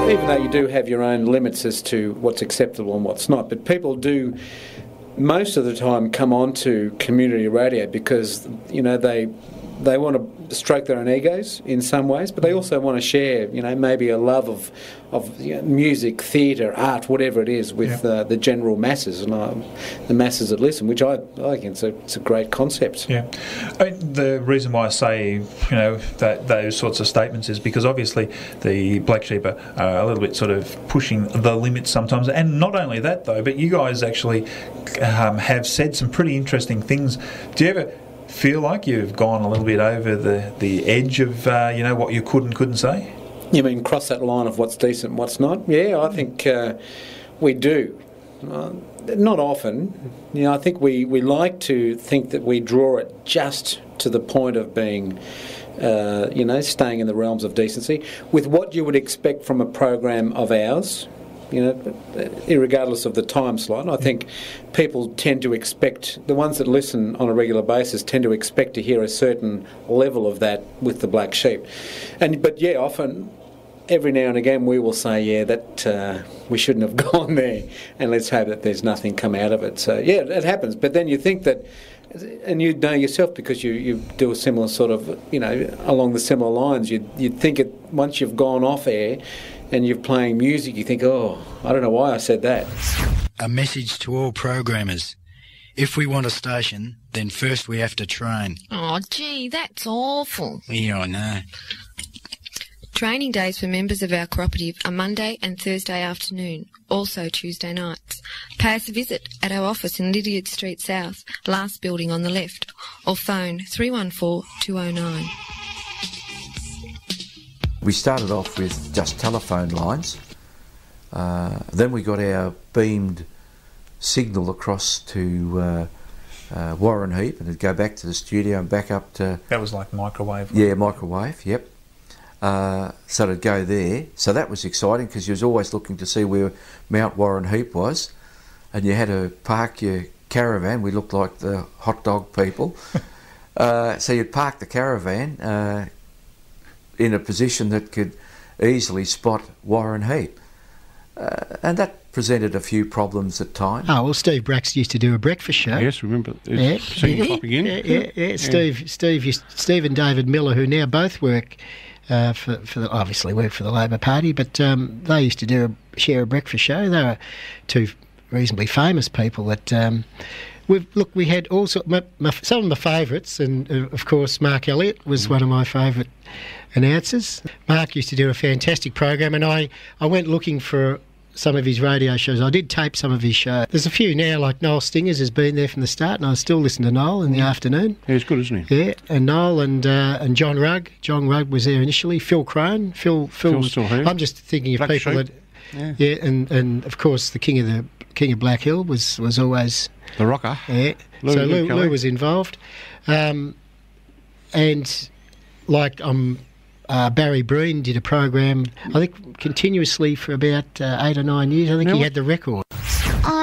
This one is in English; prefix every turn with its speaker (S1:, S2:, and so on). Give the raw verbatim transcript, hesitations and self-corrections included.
S1: even though you do have your own limits as to what's acceptable and what's not, but people do most of the time come on to community radio because, you know, they they want to stroke their own egos in some ways, but they also want to share, you know, maybe a love of of you know, music, theatre, art, whatever it is, with yeah. uh, the general masses and uh, the masses that listen, which I, I think it's a, it's a great concept.
S2: Yeah. I mean, the reason why I say, you know, that those sorts of statements is because obviously the Black Sheep are, are a little bit sort of pushing the limits sometimes, and not only that though, but you guys actually um, have said some pretty interesting things. Do you ever feel like you've gone a little bit over the, the edge of, uh, you know, what you could and couldn't say?
S1: You mean cross that line of what's decent and what's not? Yeah, I think uh, we do. Uh, not often. You know, I think we, we like to think that we draw it just to the point of being, uh, you know, staying in the realms of decency, with what you would expect from a program of ours. You know, irregardless of the time slot, I think people tend to expect, the ones that listen on a regular basis tend to expect to hear a certain level of that with the Black Sheep. And but yeah, often, every now and again, we will say, yeah, that uh, we shouldn't have gone there, and let's hope that there's nothing come out of it. So yeah, it happens. But then you think that, and you know yourself because you, you do a similar sort of, you know, along the similar lines, you'd, you'd think it, once you've gone off air and you're playing music, you think, oh, I don't know why I said that.
S3: A message to all programmers. If we want a station, then first we have to train.
S4: Oh, gee, that's awful.
S3: Yeah, I know.
S4: Training days for members of our cooperative are Monday and Thursday afternoon, also Tuesday nights. Pay us a visit at our office in Lydiard Street South, last building on the left, or phone three one four, two oh nine.
S5: We started off with just telephone lines. Uh, then we got our beamed signal across to uh, uh, Warren Heap, and it'd go back to the studio and back up to...
S2: That was like microwave.
S5: Yeah, microwave, yep. Uh, so it'd go there. So that was exciting because you was always looking to see where Mount Warren Heap was, and you had to park your caravan. We looked like the hot dog people. uh, so you'd park the caravan uh, in a position that could easily spot Warren Heap. Uh, and that presented a few problems at times.
S6: Oh, well, Steve Brax used to do a breakfast show.
S7: Yes, remember.
S6: Yeah.
S7: Singing Pop again.
S6: Yeah, yeah, yeah. Steve, Steve, used, Steve and David Miller, who now both work uh, for, for the, obviously work for the Labor Party, but um, they used to do a, share a breakfast show. They were two reasonably famous people that... Um, We've, look, we had also my, my, some of my favourites, and uh, of course Mark Elliott was mm. one of my favourite announcers. Mark used to do a fantastic program, and I, I went looking for some of his radio shows. I did tape some of his shows. There's a few now, like Noel Stingers has been there from the start, and I still listen to Noel in the afternoon.
S7: Yeah, he's good, isn't he?
S6: Yeah, and Noel and uh, and John Rugg. John Rugg was there initially. Phil Crone. Phil, Phil
S7: Phil's
S6: was,
S7: still here.
S6: I'm just thinking of
S7: Black
S6: people
S7: Sheep.
S6: that...
S7: Yeah.
S6: yeah, and, and of course the King of the King of Black Hill was, was always...
S7: The rocker.
S6: Yeah.
S7: Lou,
S6: so
S7: Lou,
S6: Lou, Lou was involved. Um, and like um, uh, Barry Breen did a program, I think continuously for about uh, eight or nine years. I think
S7: now
S6: he
S7: what,
S6: had the record.